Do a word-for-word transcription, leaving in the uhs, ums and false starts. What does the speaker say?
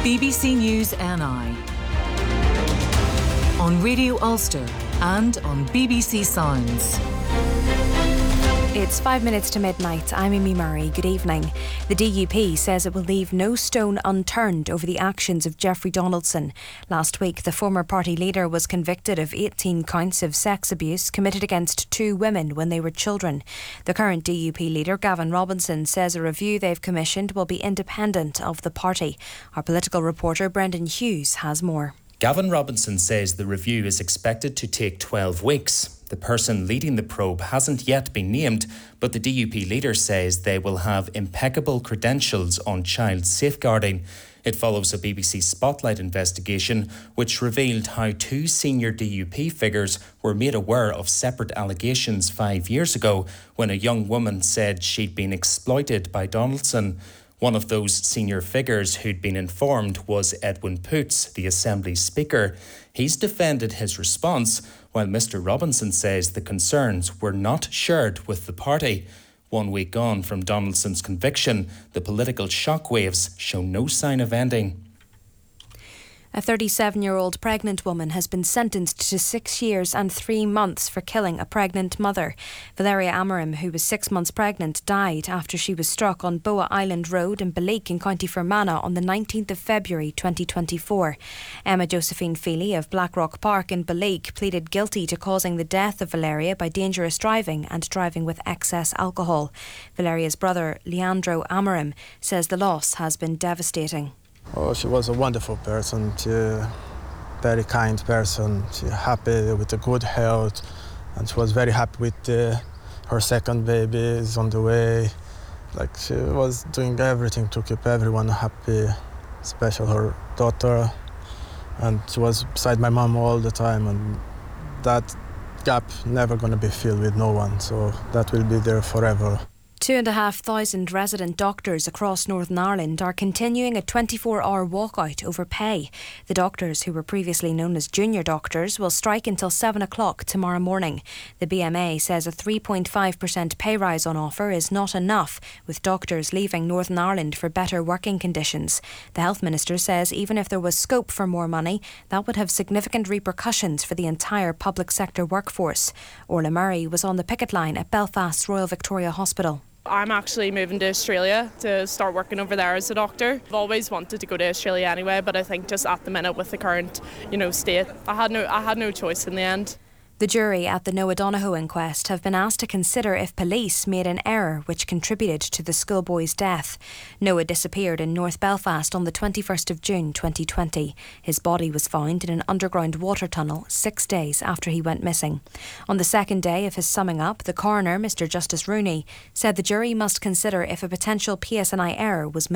B B C News N I on Radio Ulster and on B B C Sounds. It's five minutes to midnight. I'm Amy Murray. Good evening. The D U P says it will leave no stone unturned over the actions of Jeffrey Donaldson. Last week, the former party leader was convicted of eighteen counts of sex abuse committed against two women when they were children. The current D U P leader, Gavin Robinson, says a review they've commissioned will be independent of the party. Our political reporter, Brendan Hughes, has more. Gavin Robinson says the review is expected to take twelve weeks. The person leading the probe hasn't yet been named, but the D U P leader says they will have impeccable credentials on child safeguarding. It follows a B B C Spotlight investigation which revealed how two senior D U P figures were made aware of separate allegations five years ago when a young woman said she'd been exploited by Donaldson. One of those senior figures who'd been informed was Edwin Poots, the Assembly Speaker. He's defended his response, while Mr Robinson says the concerns were not shared with the party. One week on from Donaldson's conviction, the political shockwaves show no sign of ending. A thirty-seven-year-old pregnant woman has been sentenced to six years and three months for killing a pregnant mother. Valeria Amorim, who was six months pregnant, died after she was struck on Boa Island Road in Balik in County Fermanagh on the nineteenth of February twenty twenty-four. Emma Josephine Feely of Blackrock Park in Balik pleaded guilty to causing the death of Valeria by dangerous driving and driving with excess alcohol. Valeria's brother, Leandro Amorim, says the loss has been devastating. Oh, she was a wonderful person, she, very kind person, she happy with a good health, and she was very happy with uh, her second baby is on the way. Like, she was doing everything to keep everyone happy, especially her daughter, and she was beside my mom all the time, and that gap never gonna be filled with no one, so that will be there forever. Two and a half thousand resident doctors across Northern Ireland are continuing a twenty-four hour walkout over pay. The doctors, who were previously known as junior doctors, will strike until seven o'clock tomorrow morning. The B M A says a three point five percent pay rise on offer is not enough, with doctors leaving Northern Ireland for better working conditions. The Health Minister says even if there was scope for more money, that would have significant repercussions for the entire public sector workforce. Orla Murray was on the picket line at Belfast's Royal Victoria Hospital. I'm actually moving to Australia to start working over there as a doctor. I've always wanted to go to Australia anyway, but I think just at the minute with the current, you know, state, I had no I had no choice in the end. The jury at the Noah Donohoe inquest have been asked to consider if police made an error which contributed to the schoolboy's death. Noah disappeared in North Belfast on the twenty-first of June twenty twenty. His body was found in an underground water tunnel six days after he went missing. On the second day of his summing up, the coroner, Mr Justice Rooney, said the jury must consider if a potential P S N I error was made.